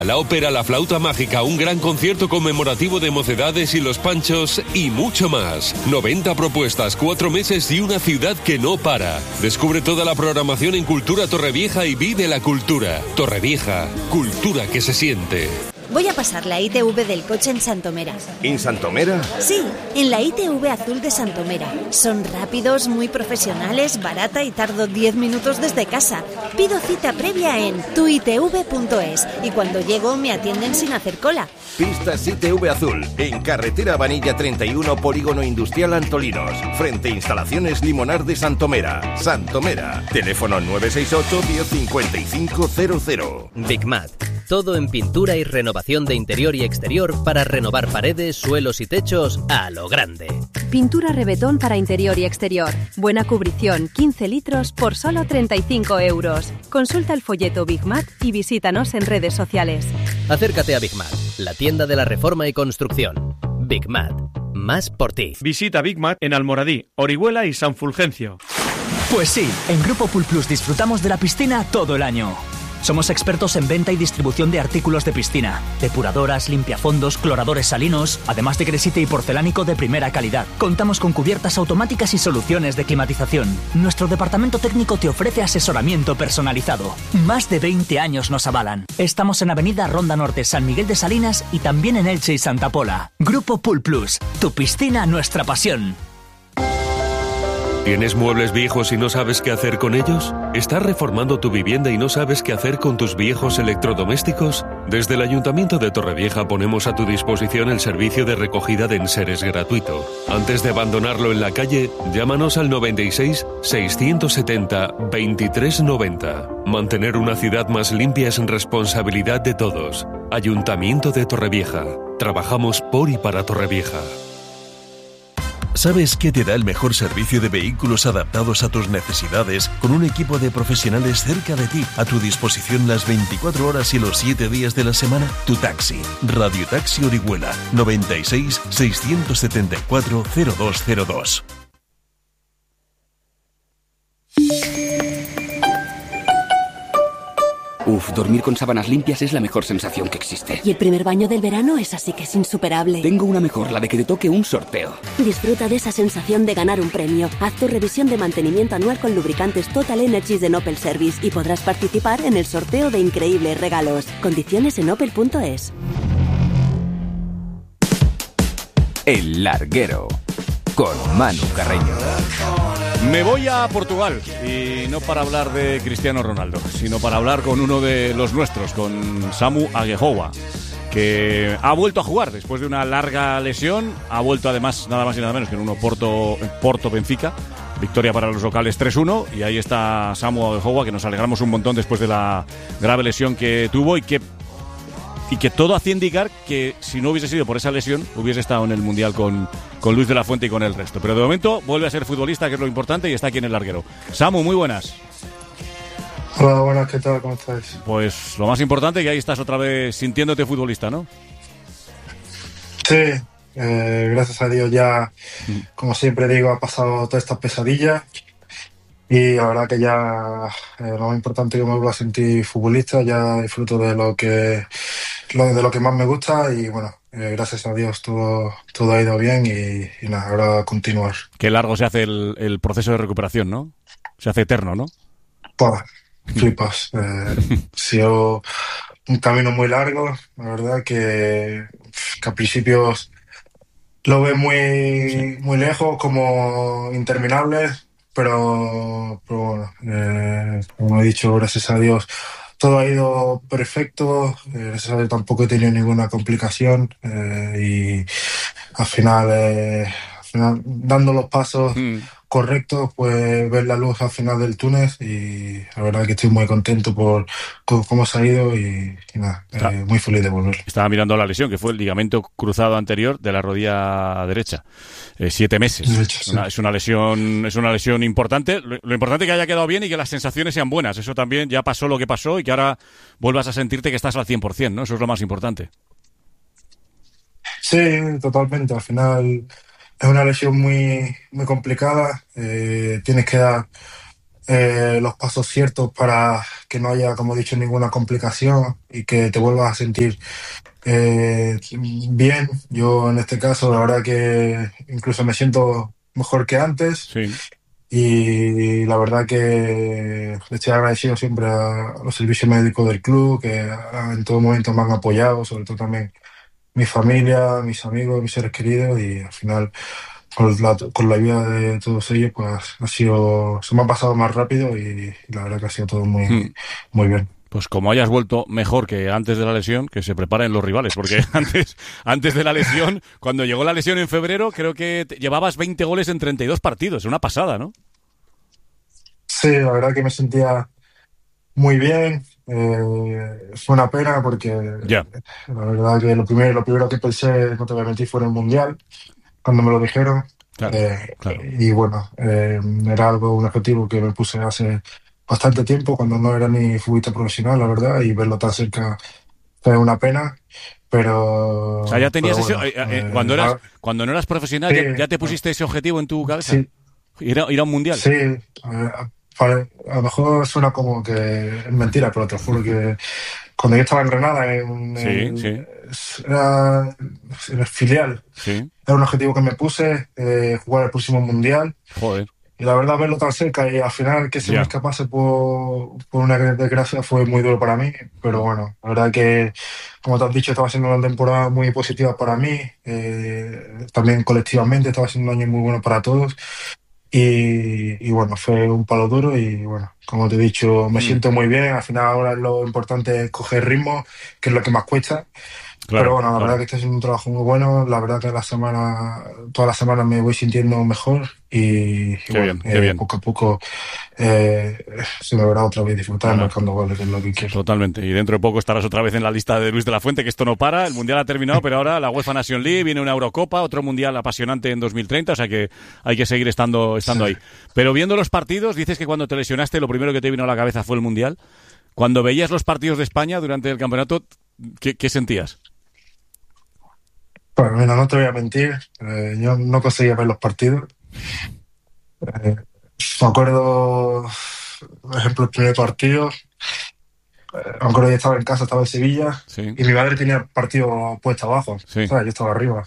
La ópera La Flauta Mágica, un gran concierto conmemorativo de Mocedades y Los Panchos y mucho más. 90 propuestas, 4 meses y una ciudad que no para. Descubre toda la programación en Cultura Torrevieja y vive la cultura. Torrevieja, cultura que se siente. Voy a pasar la ITV del coche en Santomera. ¿En Santomera? Sí, en la ITV azul de Santomera. Son rápidos, muy profesionales, barata y tardo 10 minutos desde casa. Pido cita previa en tuitv.es y cuando llego me atienden sin hacer cola. Pistas ITV azul, en carretera Vanilla 31, Polígono Industrial Antolinos, frente a Instalaciones Limonar de Santomera. Santomera, teléfono 968 1055 00. Big Mat. Todo en pintura y renovación de interior y exterior para renovar paredes, suelos y techos a lo grande. Pintura Rebetón para interior y exterior. Buena cubrición, 15 litros por solo 35 euros. Consulta el folleto Big Mat y visítanos en redes sociales. Acércate a Big Mat, la tienda de la reforma y construcción. Big Mat, más por ti. Visita Big Mat en Almoradí, Orihuela y San Fulgencio. Pues sí, en Grupo Pool Plus disfrutamos de la piscina todo el año. Somos expertos en venta y distribución de artículos de piscina, depuradoras, limpiafondos, cloradores salinos, además de gresite y porcelánico de primera calidad. Contamos con cubiertas automáticas y soluciones de climatización. Nuestro departamento técnico te ofrece asesoramiento personalizado. Más de 20 años nos avalan. Estamos en Avenida Ronda Norte, San Miguel de Salinas y también en Elche y Santa Pola. Grupo Pool Plus, tu piscina, nuestra pasión. ¿Tienes muebles viejos y no sabes qué hacer con ellos? ¿Estás reformando tu vivienda y no sabes qué hacer con tus viejos electrodomésticos? Desde el Ayuntamiento de Torrevieja ponemos a tu disposición el servicio de recogida de enseres gratuito. Antes de abandonarlo en la calle, llámanos al 96 670 2390. Mantener una ciudad más limpia es responsabilidad de todos. Ayuntamiento de Torrevieja. Trabajamos por y para Torrevieja. ¿Sabes qué te da el mejor servicio de vehículos adaptados a tus necesidades con un equipo de profesionales cerca de ti, a tu disposición las 24 horas y los 7 días de la semana? Tu Taxi. Radio Taxi Orihuela, 96 674 0202. Uf, dormir con sábanas limpias es la mejor sensación que existe. Y el primer baño del verano es así que es insuperable. Tengo una mejor, la de que te toque un sorteo. Disfruta de esa sensación de ganar un premio. Haz tu revisión de mantenimiento anual con lubricantes Total Energies de Opel Service y podrás participar en el sorteo de increíbles regalos. Condiciones en opel.es. El Larguero, con Manu Carreño. Me voy a Portugal, y no para hablar de Cristiano Ronaldo, sino para hablar con uno de los nuestros, con Samu Aguejoa, que ha vuelto a jugar después de una larga lesión. Ha vuelto además nada más y nada menos que en uno Porto-Benfica. Victoria para los locales 3-1, y ahí está Samu Aguejoa, que nos alegramos un montón después de la grave lesión que tuvo y que todo hacía indicar que si no hubiese sido por esa lesión hubiese estado en el Mundial con Luis de la Fuente y con el resto. Pero de momento vuelve a ser futbolista, que es lo importante, y está aquí en el Larguero. Samu, muy buenas. Hola, buenas, ¿qué tal? ¿Cómo estáis? Pues lo más importante, que ahí estás otra vez sintiéndote futbolista, ¿no? Sí, gracias a Dios ya, como siempre digo, ha pasado todas estas pesadillas. Y la verdad que ya lo más importante que me vuelvo a sentir futbolista, ya disfruto de lo que más me gusta y bueno, gracias a Dios todo ha ido bien y nada, ahora a continuar. Qué largo se hace el proceso de recuperación, ¿no? Se hace eterno, ¿no? Pues, flipas. Ha sido un camino muy largo, la verdad que a principios lo ves muy lejos, como interminable. Pero bueno, como he dicho, gracias a Dios todo ha ido perfecto, gracias a Dios tampoco he tenido ninguna complicación y al final dando los pasos correctos, pues ver la luz al final del túnel, y la verdad que estoy muy contento por cómo se ha ido y nada, muy feliz de volver. Estaba mirando la lesión, que fue el ligamento cruzado anterior de la rodilla derecha. 7 meses. Es una lesión importante. Lo importante es que haya quedado bien y que las sensaciones sean buenas. Eso también, ya pasó lo que pasó y que ahora vuelvas a sentirte que estás al 100%, ¿no? Eso es lo más importante. Sí, totalmente. Al final es una lesión muy complicada. Tienes que dar los pasos ciertos para que no haya, como he dicho, ninguna complicación y que te vuelvas a sentir bien. Yo en este caso, la verdad que incluso me siento mejor que antes. Sí. Y la verdad que le estoy agradecido siempre a los servicios médicos del club, que en todo momento me han apoyado, sobre todo también mi familia, mis amigos, mis seres queridos, y al final, con la ayuda de todos ellos, pues se me ha pasado más rápido y la verdad que ha sido todo muy bien. Pues como hayas vuelto mejor que antes de la lesión, que se preparen los rivales, porque antes de la lesión, cuando llegó la lesión en febrero, creo que llevabas 20 goles en 32 partidos, una pasada, ¿no? Sí, la verdad que me sentía muy bien. Fue una pena porque la verdad que lo primero que pensé, no te voy a mentir, fue en el Mundial, cuando me lo dijeron. Claro. Y bueno, era un objetivo que me puse hace bastante tiempo, cuando no era ni futbolista profesional, la verdad, y verlo tan cerca fue una pena, pero... O sea, ya tenías bueno, cuando no eras profesional, sí, ya te pusiste ese objetivo en tu cabeza. Sí. Ir a un mundial. Sí, a lo mejor suena como que es mentira, pero te juro que cuando yo estaba en Granada, era en el filial, era un objetivo que me puse, jugar el próximo mundial. Joder. Y la verdad, verlo tan cerca y al final que se me escapase por una desgracia fue muy duro para mí. Pero bueno, la verdad que, como te has dicho, estaba siendo una temporada muy positiva para mí. También colectivamente estaba siendo un año muy bueno para todos. Y bueno, fue un palo duro y bueno, como te he dicho, me siento muy bien. Al final ahora lo importante es coger ritmo, que es lo que más cuesta. Claro, pero bueno, la verdad que está siendo un trabajo muy bueno. La verdad que todas las semanas me voy sintiendo mejor y qué bien. poco a poco se me verá otra vez disfrutar marcando goles, que es lo que quiero. Totalmente. Y dentro de poco estarás otra vez en la lista de Luis de la Fuente, que esto no para. El Mundial ha terminado, pero ahora la UEFA Nation League, viene una Eurocopa, otro Mundial apasionante en 2030, o sea que hay que seguir estando ahí. Pero viendo los partidos, dices que cuando te lesionaste lo primero que te vino a la cabeza fue el Mundial. Cuando veías los partidos de España durante el campeonato, ¿qué sentías? Pues mira, no te voy a mentir, yo no conseguía ver los partidos. Me acuerdo, por ejemplo, el primer partido, me acuerdo que estaba en casa, estaba en Sevilla, y mi madre tenía el partido puesto abajo, ¿sabes? Yo estaba arriba.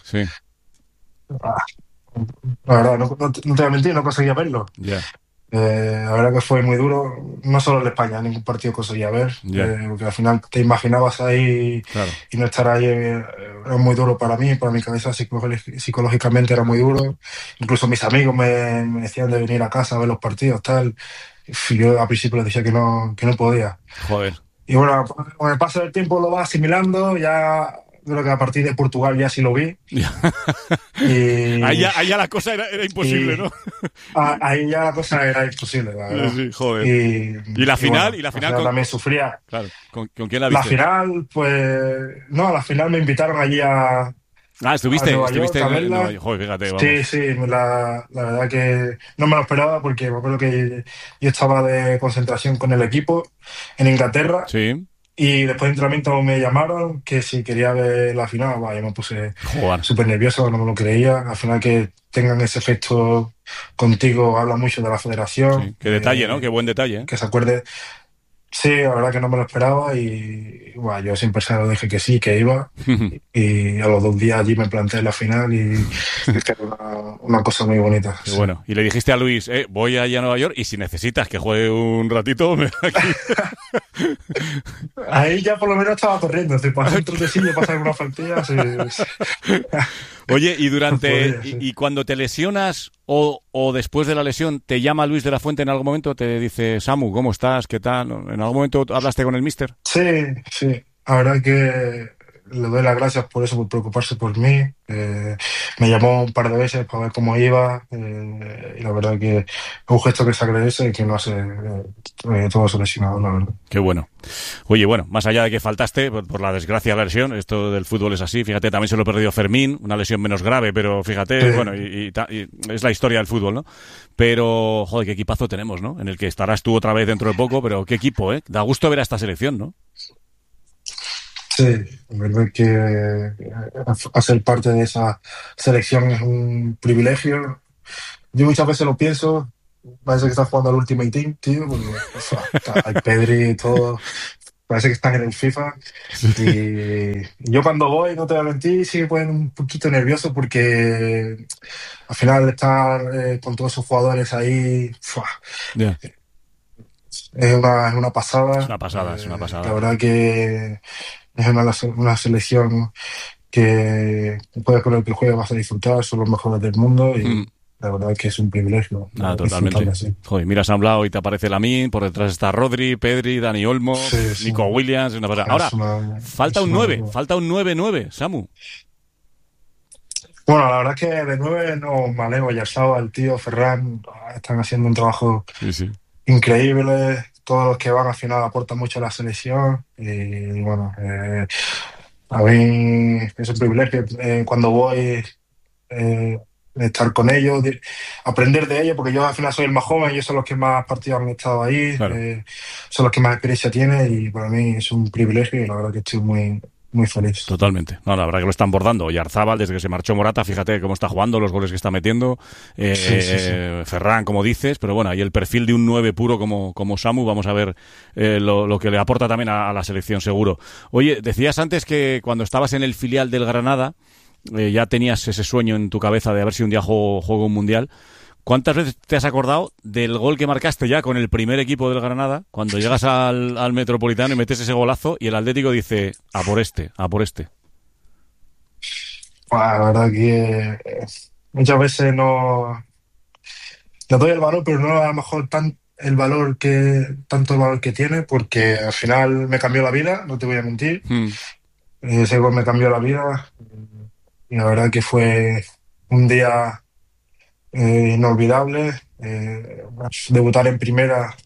La verdad, no te voy a mentir, no conseguía verlo. La verdad que fue muy duro, no solo en España, ningún partido conseguía ver, porque al final te imaginabas ahí y no estar ahí era muy duro para mí, para mi cabeza psicológicamente era muy duro. Incluso mis amigos me decían de venir a casa a ver los partidos, tal. Y yo al principio les decía que no podía. Joder. Y bueno, con el paso del tiempo lo vas asimilando, ya... Creo que a partir de Portugal ya sí lo vi. Y... ahí ya la cosa era imposible, ¿no? Ahí ya la cosa era imposible, la verdad. Sí, joder. Y la final, bueno, y la final también sufría. Claro. ¿Con quién la viste? La final, pues... No, a la final me invitaron allí a... ¿estuviste a Nueva en York, Nueva York? Joder, fíjate, vamos. Sí, la verdad que no me lo esperaba porque me acuerdo que yo estaba de concentración con el equipo en Inglaterra. Sí. Y después de entrenamiento me llamaron que si quería ver la final. Yo me puse súper nervioso, no me lo creía. Al final que tengan ese efecto contigo habla mucho de la federación. Sí, qué detalle, ¿no? Qué buen detalle. Que se acuerde. Sí, la verdad que no me lo esperaba y yo siempre se lo dije que sí, que iba. Y a los 2 días allí me planteé la final y era una cosa muy bonita. Qué bueno. Y le dijiste a Luis, voy allá a Nueva York y si necesitas que juegue un ratito, me aquí. Ahí ya por lo menos estaba corriendo, para un trotecillo, pasar algunas faltillas. Oye, y cuando te lesionas o después de la lesión, ¿te llama Luis de la Fuente en algún momento? ¿Te dice, Samu, ¿cómo estás? ¿Qué tal? ¿En algún momento hablaste con el míster? Sí. La verdad que le doy las gracias por eso, por preocuparse por mí. Me llamó un par de veces para ver cómo iba. Y la verdad que es un gesto que se agradece y que no hace todo seleccionado, la verdad. Qué bueno. Oye, bueno, más allá de que faltaste por la desgracia de la lesión, esto del fútbol es así. Fíjate, también se lo perdió Fermín, una lesión menos grave, pero fíjate, bueno, y es la historia del fútbol, ¿no? Pero, joder, qué equipazo tenemos, ¿no? En el que estarás tú otra vez dentro de poco, pero qué equipo, ¿eh? Da gusto ver a esta selección, ¿no? Sí, la verdad que hacer parte de esa selección es un privilegio. Yo muchas veces lo pienso parece que estás jugando al Ultimate Team, tío, porque hay Pedri y todo. Parece que están en el FIFA. Y yo cuando voy, no te voy a mentir, sí me ponen un poquito nervioso porque al final estar con todos esos jugadores ahí, Yeah. es una pasada. Es una pasada. La verdad que es una selección que puedes con el que juegues vas a disfrutar, son los mejores del mundo y la verdad que es un privilegio. Totalmente. Así. Joder, miras a un lado y te aparece Lamine, por detrás está Rodri, Pedri, Dani Olmo, Nico Williams. Ahora, falta un 9-9, Samu. Bueno, la verdad es que de 9 no me alejo. Yarzaba, el tío Ferran, están haciendo un trabajo increíble. Todos los que van al final aportan mucho a la selección. Y bueno, a mí es un privilegio cuando voy estar con ellos, aprender de ellos, porque yo al final soy el más joven, ellos son los que más partidos han estado ahí, claro. Son los que más experiencia tienen y para mí es un privilegio y la verdad que estoy muy feliz. Totalmente. No, la verdad que lo están bordando. Oyarzábal, desde que se marchó Morata, fíjate cómo está jugando, los goles que está metiendo. Ferran, como dices, pero bueno, ahí el perfil de un 9 puro como Samu, vamos a ver lo que le aporta también a la selección, seguro. Oye, decías antes que cuando estabas en el filial del Granada, ya tenías ese sueño en tu cabeza de a ver si un día juego un mundial. ¿Cuántas veces te has acordado del gol que marcaste ya con el primer equipo del Granada, cuando llegas al Metropolitano y metes ese golazo y el Atlético dice, a por este? La verdad que muchas veces no le doy el valor, pero no a lo mejor tanto el valor que tiene, porque al final me cambió la vida, no te voy a mentir. Ese gol me cambió la vida y la verdad que fue un día inolvidable. Debutar en primera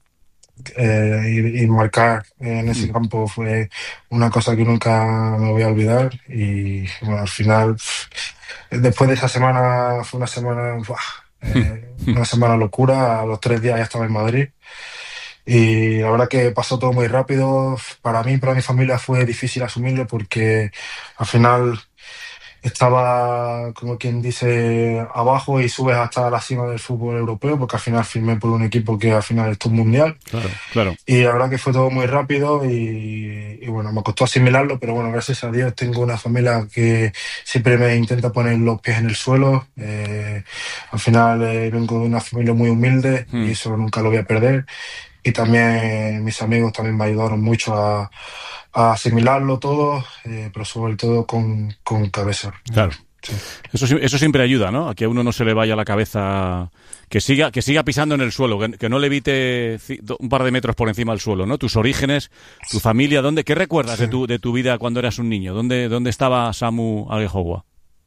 y marcar en ese campo fue una cosa que nunca me voy a olvidar y bueno, al final después de esa semana fue una semana locura. A los 3 días ya estaba en Madrid y la verdad que pasó todo muy rápido. Para mí y para mi familia fue difícil asumirlo porque al final estaba, como quien dice, abajo y subes hasta la cima del fútbol europeo, porque al final firmé por un equipo que al final es un mundial. Claro. Y la verdad que fue todo muy rápido y bueno, me costó asimilarlo, pero bueno, gracias a Dios tengo una familia que siempre me intenta poner los pies en el suelo. Al final vengo de una familia muy humilde y eso nunca lo voy a perder. Y también mis amigos también me ayudaron mucho a asimilarlo todo, pero sobre todo con cabeza. Claro. Sí. Eso siempre ayuda, ¿no? A que a uno no se le vaya la cabeza, que siga pisando en el suelo, que no le evite un par de metros por encima del suelo, ¿no? Tus orígenes, tu familia, ¿qué recuerdas de tu vida cuando eras un niño? ¿Dónde estaba Samu Aguejowa?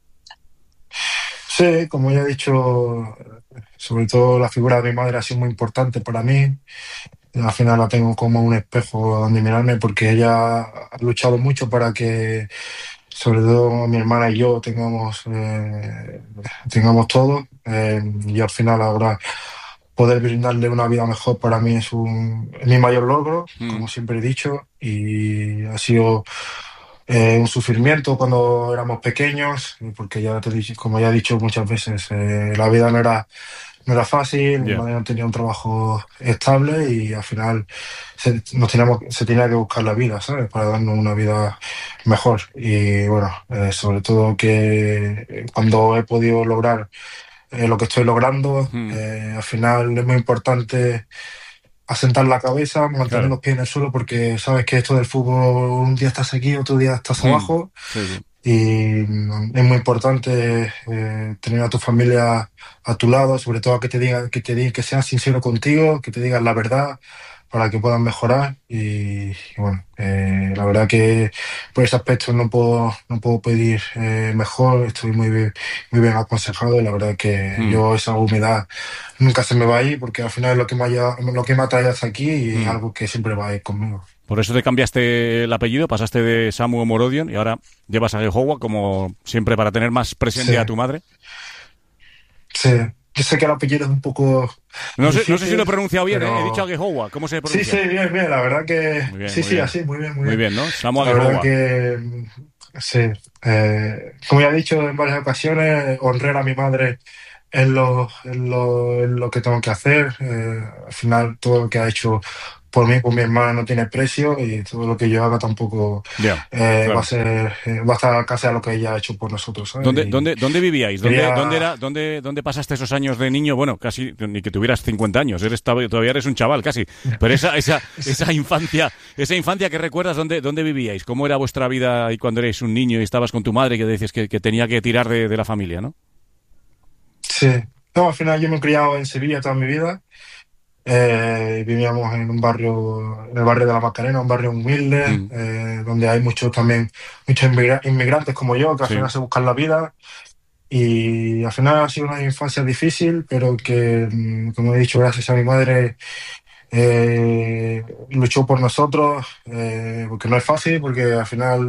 Sí, como ya he dicho, sobre todo la figura de mi madre ha sido muy importante para mí. Al final la tengo como un espejo donde mirarme porque ella ha luchado mucho para que, sobre todo mi hermana y yo, tengamos todo. Y al final ahora poder brindarle una vida mejor para mí es mi mayor logro, como siempre he dicho. Y ha sido un sufrimiento cuando éramos pequeños, porque como ya he dicho muchas veces, la vida no era fácil, mi madre no tenía un trabajo estable y al final se tenía que buscar la vida, ¿sabes? Para darnos una vida mejor. Y bueno, sobre todo que cuando he podido lograr lo que estoy logrando, al final es muy importante asentar la cabeza, mantener los pies en el suelo, porque sabes que esto del fútbol, un día estás aquí, otro día estás abajo. Y es muy importante tener a tu familia a tu lado, sobre todo que te digan, que sean sinceros contigo, que te digan la verdad para que puedan mejorar. Y bueno, la verdad que por ese aspecto no puedo pedir mejor. Estoy muy bien aconsejado y la verdad que yo esa humildad nunca se me va a ir, porque al final es lo que me ha traído hasta aquí y es algo que siempre va a ir conmigo. Por eso te cambiaste el apellido, pasaste de Samu a Morodion y ahora llevas a Aguejowa, como siempre, para tener más presente a tu madre. Sí, yo sé que el apellido es un poco... No sé si lo he pronunciado bien, pero... He dicho Aguejowa, ¿cómo se pronuncia? Sí, bien, la verdad que... Muy bien. Muy bien, ¿no? Samu Aguejowa. La verdad que... Sí, como ya he dicho en varias ocasiones, honrar a mi madre en lo que tengo que hacer. Al final, todo lo que ha hecho por mí, por mi hermana, no tiene precio y todo lo que yo haga tampoco claro. va a estar casi a lo que ella ha hecho por nosotros, ¿sabes? ¿Dónde vivíais? Quería- ¿Dónde pasaste esos años de niño? Bueno, casi ni que tuvieras 50 años, todavía eres un chaval casi. Pero esa infancia que recuerdas, ¿dónde vivíais? ¿Cómo era vuestra vida ahí cuando erais un niño y estabas con tu madre que decías que tenía que tirar de la familia, ¿no? Sí. No, al final yo me he criado en Sevilla toda mi vida. Vivíamos en un barrio, en el barrio de la Macarena, un barrio humilde, donde hay muchos inmigrantes como yo, que al Sí. final se buscan la vida. Y al final ha sido una infancia difícil, pero que, como he dicho, gracias a mi madre, luchó por nosotros, porque no es fácil, porque al final,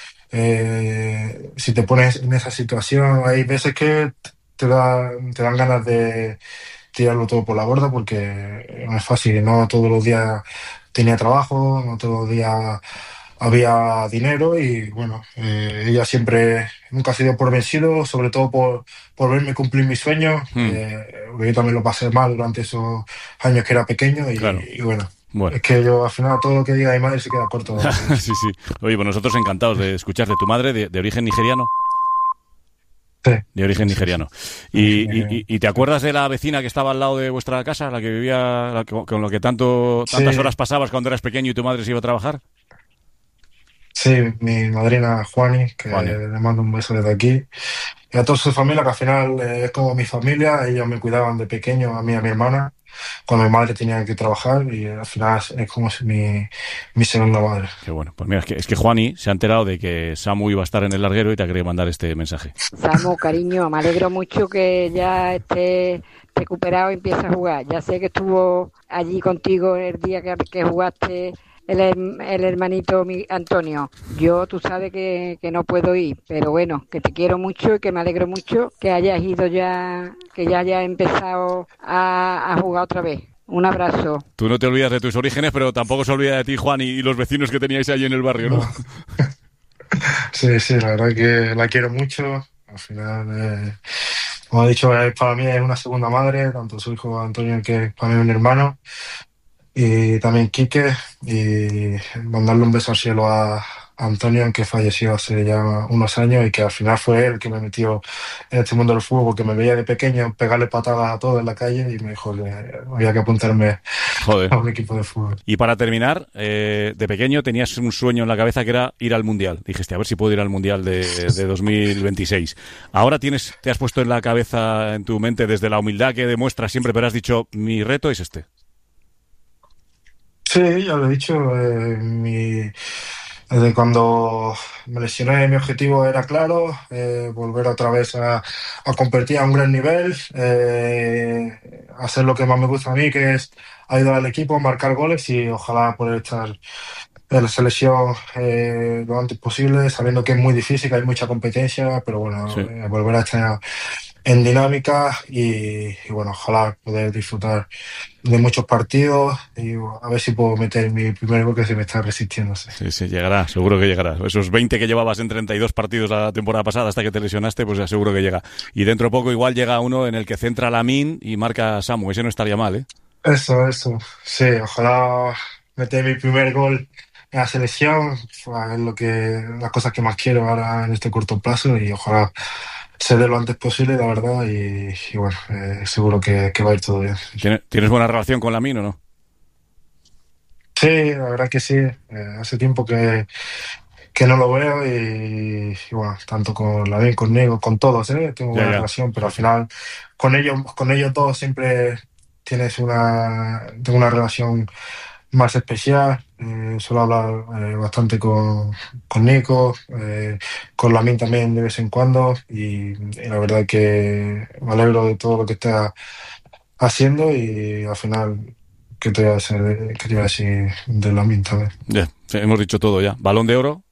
si te pones en esa situación, hay veces que te dan ganas de tirarlo todo por la borda, porque no es fácil, no todos los días tenía trabajo, no todos los días había dinero y bueno, ella siempre, nunca ha sido por vencido, sobre todo por verme cumplir mis sueños, porque yo también lo pasé mal durante esos años que era pequeño Claro. y bueno. Bueno. Es que yo al final todo lo que diga mi madre se queda corto. Sí. Oye, pues nosotros encantados de escucharte. ¿Tu madre de origen nigeriano? Sí. De origen nigeriano. ¿Y te acuerdas de la vecina que estaba al lado de vuestra casa, la que vivía, con lo que tantas Sí. horas pasabas cuando eras pequeño y tu madre se iba a trabajar? Sí, mi madrina Juani, que le mando un beso desde aquí. Y a toda su familia, que al final es como mi familia, ellos me cuidaban de pequeño, a mí y a mi hermana, cuando mi madre tenía que trabajar y al final es como si mi segunda madre. Qué bueno. Pues mira, es que Juani se ha enterado de que Samu iba a estar en el larguero y te ha querido mandar este mensaje. Samu, cariño, me alegro mucho que ya esté recuperado y empiece a jugar. Ya sé que estuvo allí contigo el día que jugaste el hermanito Antonio. Yo, tú sabes que no puedo ir, pero bueno, que te quiero mucho y que me alegro mucho que hayas ido ya, que ya hayas empezado a jugar otra vez. Un abrazo. Tú no te olvidas de tus orígenes, pero tampoco se olvida de ti, Juan, y los vecinos que teníais allí en el barrio, ¿no? Sí, la verdad que la quiero mucho. Al final, como he dicho, para mí es una segunda madre, tanto su hijo Antonio, que es para mí un hermano, y también Quique, y mandarle un beso al cielo a Antonio, que falleció hace ya unos años y que al final fue él que me metió en este mundo del fútbol, porque me veía de pequeño pegarle patadas a todos en la calle y me dijo que había que apuntarme a un equipo de fútbol. Y para terminar, de pequeño tenías un sueño en la cabeza que era ir al Mundial. Dijiste, a ver si puedo ir al Mundial de 2026. Ahora te has puesto en la cabeza, en tu mente, desde la humildad que demuestras siempre, pero has dicho, mi reto es este. Sí, ya lo he dicho. Desde cuando me lesioné, mi objetivo era claro, volver otra vez a competir a un gran nivel, hacer lo que más me gusta a mí, que es ayudar al equipo, marcar goles y ojalá poder estar en la selección lo antes posible, sabiendo que es muy difícil, que hay mucha competencia, pero bueno, Sí. volver a estar en dinámica y bueno, ojalá poder disfrutar de muchos partidos y a ver si puedo meter mi primer gol, que se me está resistiendo. Sí, llegará, seguro que llegará. Esos 20 que llevabas en 32 partidos la temporada pasada hasta que te lesionaste, pues ya seguro que llega. Y dentro de poco igual llega uno en el que centra Lamine y marca Samu. Ese no estaría mal, ¿eh? Eso. Sí, ojalá meter mi primer gol en la selección. Es las cosas que más quiero ahora en este corto plazo y ojalá se dé lo antes posible, la verdad. Y bueno, seguro que va a ir todo bien. ¿Tienes buena relación con Lamine o no? Sí, la verdad que sí. Hace tiempo que no lo veo y bueno, tanto con Lamine, conmigo, con todos, tengo buena relación, pero al final con ellos todos siempre tengo una relación más especial. Suelo hablar bastante con Nico, con Lamine también de vez en cuando y la verdad que me alegro de todo lo que está haciendo y al final ¿qué te voy a decir de Lamine también? Ya, hemos dicho todo ya. ¿Balón de oro?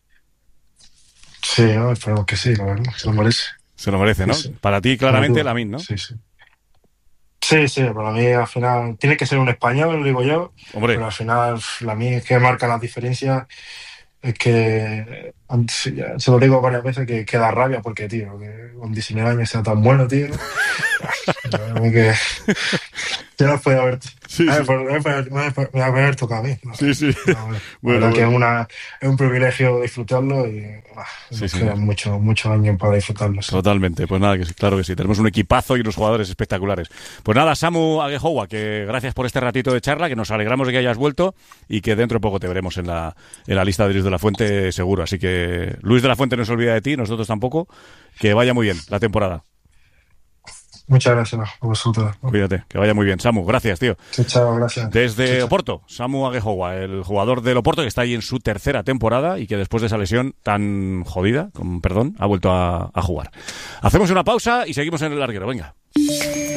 Sí, ¿no? Esperemos que sí, la verdad, se lo merece. Se lo merece, ¿no? Sí. Para ti, claramente, Lamine, ¿no? Sí, para mí al final tiene que ser un español, digo yo. Hombre. Pero al final Lamine es que marca las diferencias. Es que se lo digo varias veces que da rabia porque, tío, que con 19 años sea tan bueno, tío. que ya no puede haber. Sí, me va a haber tocado a mí. ¿No? Sí. Bueno, que es un privilegio disfrutarlo y quedan muchos años para disfrutarlo. Sí. Totalmente, pues nada, claro que sí. Tenemos un equipazo y unos jugadores espectaculares. Pues nada, Samu Aguejoa, que gracias por este ratito de charla, que nos alegramos de que hayas vuelto y que dentro de poco te veremos en la lista de Luis de la Fuente seguro. Así que Luis de la Fuente no se olvida de ti, nosotros tampoco. Que vaya muy bien la temporada. Muchas gracias a vosotros. Cuídate, que vaya muy bien. Samu, gracias, tío. Chao, gracias. Desde Oporto, Samu Aguejoa, el jugador del Oporto que está ahí en su tercera temporada y que después de esa lesión tan jodida, con perdón, ha vuelto a jugar. Hacemos una pausa y seguimos en el larguero, venga.